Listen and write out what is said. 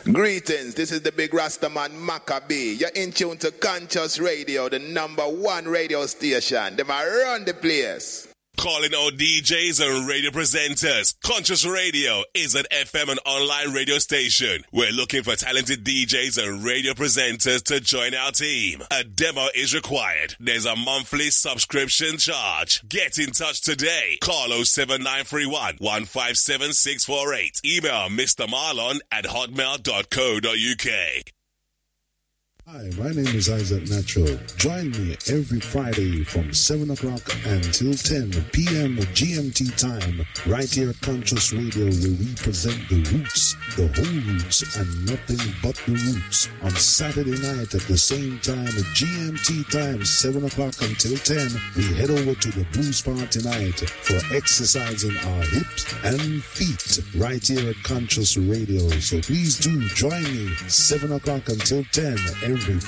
Greetings, this is the big Rastaman Maccabee. You're in tune to Conscious Radio, the #1 radio station. They might run the place. Calling all DJs and radio presenters. Conscious Radio is an FM and online radio station. We're looking for talented DJs and radio presenters to join our team. A demo is required. There's a monthly subscription charge. Get in touch today. Call 07931 157 648. Email mrmarlon@hotmail.co.uk. Hi, my name is Isaac Natural. Join me every Friday from 7 o'clock until 10 p.m. GMT time, right here at Conscious Radio, where we present the roots, the whole roots, and nothing but the roots. On Saturday night at the same time, GMT time, 7 o'clock until 10, we head over to the blues party night for exercising our hips and feet, right here at Conscious Radio. So please do join me, 7 o'clock until 10 every